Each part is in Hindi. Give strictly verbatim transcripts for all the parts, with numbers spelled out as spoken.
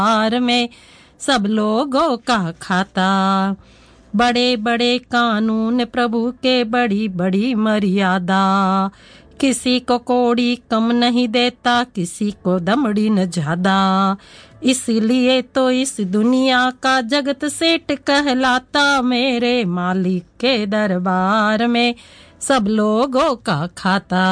दरबार में सब लोगों का खाता। बड़े बड़े कानून प्रभु के, बड़ी बड़ी मर्यादा, किसी को कोड़ी कम नहीं देता, किसी को दमड़ी न ज्यादा। इसलिए तो इस दुनिया का जगत सेठ कहलाता, मेरे मालिक के दरबार में सब लोगों का खाता।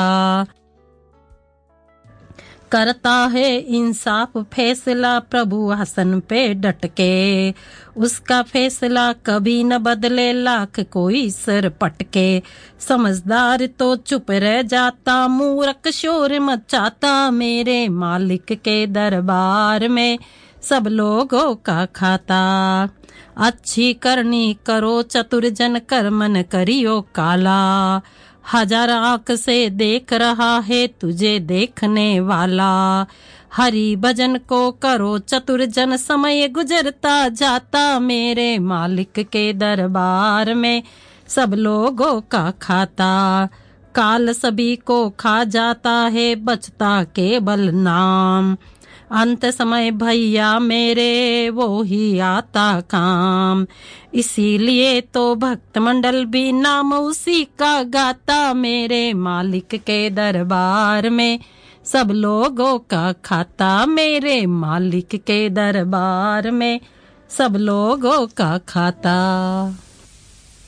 करता है इंसाफ फैसला प्रभु आसन पे डट के, उसका फैसला कभी न बदले लाख कोई सर पटके। समझदार तो चुप रह जाता, मूर्ख शोर मचाता, मेरे मालिक के दरबार में सब लोगों का खाता। अच्छी करनी करो चतुर जन, कर मन करियो काला, हजार आंख से देख रहा है तुझे देखने वाला। हरि भजन को करो चतुर जन, समय गुजरता जाता, मेरे मालिक के दरबार में सब लोगों का खाता। काल सभी को खा जाता है, बचता केवल नाम, अंत समय भैया मेरे वो ही आता काम। इसीलिए तो भक्त मंडल भी नाम उसी का गाता, मेरे मालिक के दरबार में सब लोगों का खाता, मेरे मालिक के दरबार में सब लोगों का खाता।